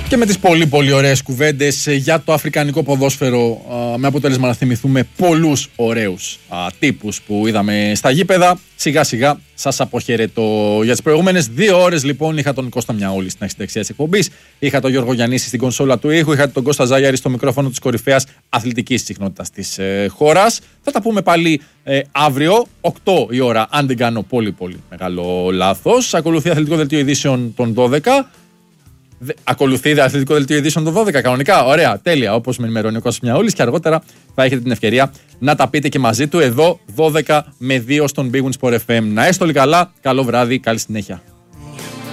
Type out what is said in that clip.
Και με τις πολύ πολύ ωραίες κουβέντες για το αφρικανικό ποδόσφαιρο, με αποτέλεσμα να θυμηθούμε πολλούς ωραίους τύπους που είδαμε στα γήπεδα, σιγά σιγά σας αποχαιρετώ. Για τις προηγούμενες 2 ώρες λοιπόν είχα τον Κώστα Μιαόλη στην δεξιά της εκπομπής, είχα τον Γιώργο Γιαννίση στην κονσόλα του ήχου, είχα τον Κώστα Ζάγιαρη στο μικρόφωνο της κορυφαίας αθλητικής συχνότητας της χώρας. Θα τα πούμε πάλι αύριο, 8 η ώρα, αν δεν κάνω πολύ πολύ μεγάλο λάθος. Ακολουθεί αθλητικό δελτίο ειδήσεων των 12. Ακολουθεί αθλητικό δελτίο ειδήσεων των 12 κανονικά. Ωραία, τέλεια. Όπως με ενημερώνει ο Κώστας Μιαόλης, και αργότερα θα έχετε την ευκαιρία να τα πείτε και μαζί του εδώ 12 με 2 στον Big Win Sport FM. Να είστε όλοι καλά, καλό βράδυ, καλή συνέχεια.